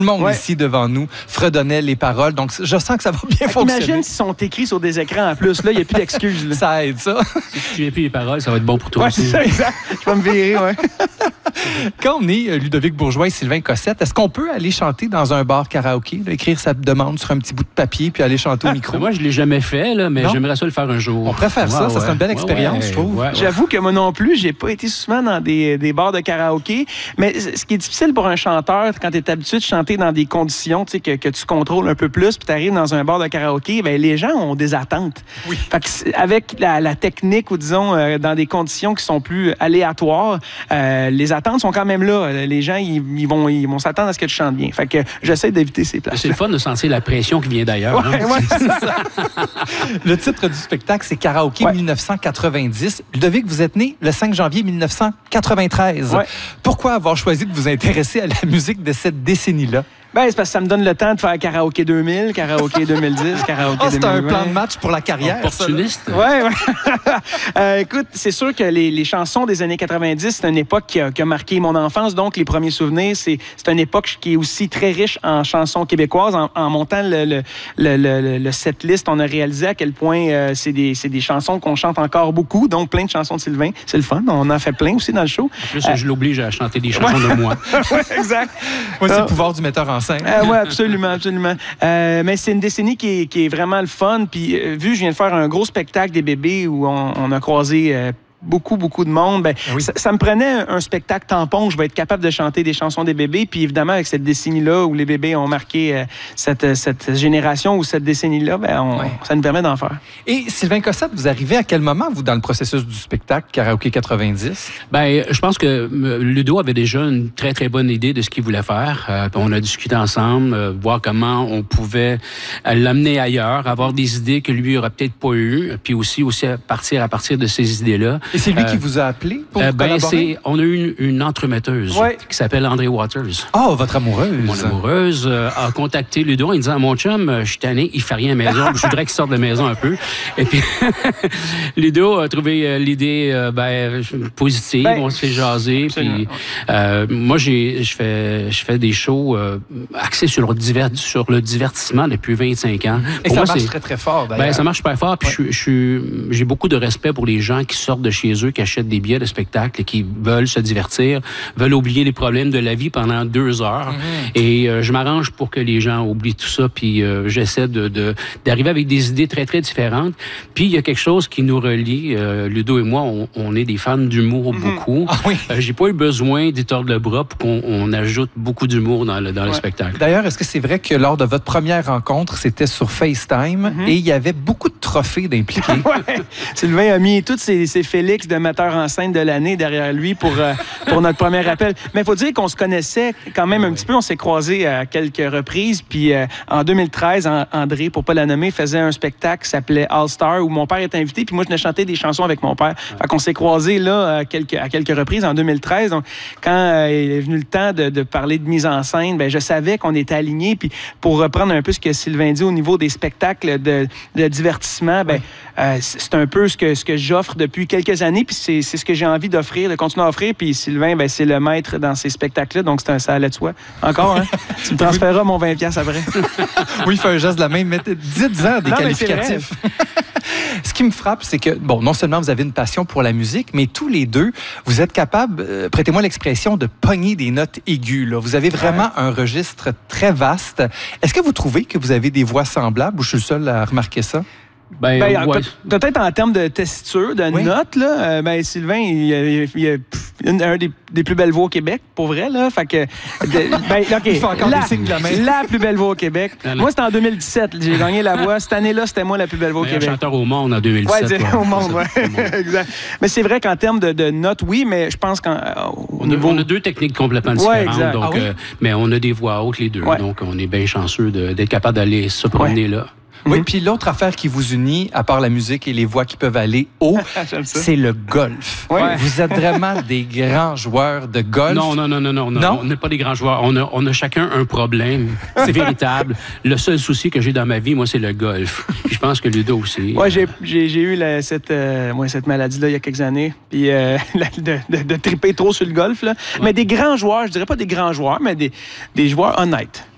le monde ici devant nous fredonnait les paroles. Donc, je sens que ça va bien fonctionner. Imagine s'ils sont écrits sur des écrans en plus. Là, il n'y a plus d'excuses. Ça aide, ça. Si tu n'as plus les paroles, ça va être bon pour toi aussi. C'est ça, exact. Je vais me virer, ouais. Quand on est Ludovic Bourgeois et Sylvain Cossette, est-ce qu'on peut aller chanter dans un bar karaoké, là, écrire sa demande sur un petit bout de papier puis aller chanter au micro? Moi, je ne l'ai jamais fait, là, mais j'aimerais ça le faire un jour. On préfère ça serait une belle expérience, je trouve. J'avoue que moi non plus, j'ai pas été souvent dans des bars de karaoké, mais ce qui est difficile pour un chanteur, quand tu es habitué de chanter dans des conditions que tu contrôles un peu plus, puis tu arrives dans un bar de karaoké, ben, les gens ont des attentes. Oui. Fait que avec la technique, ou disons, dans des conditions qui sont plus aléatoires, les attentes sont quand même là. Les gens, ils vont s'attendre à ce que tu chantes bien. Fait que j'essaie d'éviter ces places. C'est le fun de sentir la pression qui vient d'ailleurs. Ouais, c'est ça. Le titre du spectacle, c'est Karaoké 1990. Ludovic, vous êtes né le 5 janvier 1993. Ouais. Pourquoi avoir choisi de vous intéresser à la musique de cette décennie-là? Ben, c'est parce que ça me donne le temps de faire karaoké 2000, karaoké 2010, karaoké 2020. C'est un plan de match pour la carrière. Opportuniste. Ouais. Écoute, c'est sûr que les chansons des années 90, c'est une époque qui a marqué mon enfance. Donc, les premiers souvenirs, c'est une époque qui est aussi très riche en chansons québécoises. En montant le setlist, on a réalisé à quel point c'est des chansons qu'on chante encore beaucoup. Donc, plein de chansons de Sylvain. C'est le fun. On en fait plein aussi dans le show. En plus, je l'oblige à chanter des chansons de moi. Ouais, exact. Oui, c'est le pouvoir du metteur en scène. Oui, absolument. Mais c'est une décennie qui est vraiment le fun. Puis, vu que je viens de faire un gros spectacle des bébés où on a croisé beaucoup de monde, ben, ça me prenait un spectacle tampon où je vais être capable de chanter des chansons des bébés. Puis évidemment, avec cette décennie-là où les bébés ont marqué cette génération ou cette décennie-là, ça nous permet d'en faire. Et Sylvain Cossette, vous arrivez à quel moment, vous, dans le processus du spectacle Karaoké 90? Ben, je pense que Ludo avait déjà une très, très bonne idée de ce qu'il voulait faire. On a discuté ensemble, voir comment on pouvait l'amener ailleurs, avoir des idées que lui n'aurait peut-être pas eues, puis aussi à partir de ces idées-là. Et c'est lui qui vous a appelé pour collaborer? On a eu une entremetteuse qui s'appelle André Waters. Oh, votre amoureuse. Mon amoureuse a contacté Ludo en disant « Mon chum, je suis tanné, il fait rien à la maison, je voudrais qu'il sorte de la maison un peu. » Et puis, Ludo a trouvé l'idée positive, on se fait jaser. Puis, moi, je fais des shows axés sur le divertissement depuis 25 ans. Et ça marche très, très fort, d'ailleurs. Ça marche super fort. Puis j'ai beaucoup de respect pour les gens qui sortent de chez eux, qui achètent des billets de spectacle et qui veulent se divertir, veulent oublier les problèmes de la vie pendant 2 heures. Et je m'arrange pour que les gens oublient tout ça. Puis j'essaie d'arriver avec des idées très, très différentes. Puis il y a quelque chose qui nous relie. Ludo et moi, on est des fans d'humour beaucoup. Ah oui. J'ai pas eu besoin d'y tordre le bras pour qu'on ajoute beaucoup d'humour dans le spectacle. D'ailleurs, est-ce que c'est vrai que lors de votre première rencontre, c'était sur FaceTime et il y avait beaucoup de trophées d'impliqués? Sylvain a mis tous ses Félix de metteur en scène de l'année derrière lui pour notre premier appel. Mais il faut dire qu'on se connaissait quand même un petit peu. On s'est croisés à quelques reprises. Puis en 2013, André, pour pas la nommer, faisait un spectacle qui s'appelait All Star où mon père était invité. Puis moi, je venais chanter des chansons avec mon père. Fait qu'on s'est croisés là à quelques reprises en 2013. Donc, quand il est venu le temps de parler de mise en scène, je savais qu'on était alignés. Puis pour reprendre un peu ce que Sylvain dit au niveau des spectacles de divertissement, c'est un peu ce que j'offre depuis quelques années, puis c'est ce que j'ai envie d'offrir, de continuer à offrir. Puis Sylvain, c'est le maître dans ces spectacles-là, donc ça allait de soi. Encore, hein? Tu me transféreras mon 20$ après. Oui, il fait un geste de la main, mais dites-en des qualificatifs. Ce qui me frappe, c'est que, non seulement vous avez une passion pour la musique, mais tous les deux, vous êtes capables, prêtez-moi l'expression, de pogner des notes aiguës. Là. Vous avez vraiment un registre très vaste. Est-ce que vous trouvez que vous avez des voix semblables ou je suis le seul à remarquer ça? Peut-être en termes de tessiture, de notes, là, Sylvain, il a un des plus belles voix au Québec, pour vrai. Là. Fait que, il fait encore des signes de la main. La plus belle voix au Québec. Moi, c'était en 2017. J'ai gagné la voix. Cette année-là, c'était moi la plus belle voix au Québec. Chanteur au monde en 2017. Oui, au monde, exact. Mais c'est vrai qu'en termes de notes, oui, mais je pense qu'on on a 2 techniques complètement différentes. Donc, mais on a des voix hautes, les deux. Ouais. Donc, on est bien chanceux d'être capable d'aller se promener là. Oui, puis l'autre affaire qui vous unit, à part la musique et les voix qui peuvent aller haut, c'est le golf. Ouais. Vous êtes vraiment des grands joueurs de golf. Non. On n'est pas des grands joueurs. On a chacun un problème. C'est véritable. Le seul souci que j'ai dans ma vie, moi, c'est le golf. Puis je pense que Ludo aussi. Oui, j'ai eu cette maladie-là il y a quelques années. Puis de triper trop sur le golf. Là. Mais des grands joueurs, je dirais pas des grands joueurs, mais des joueurs honnêtes.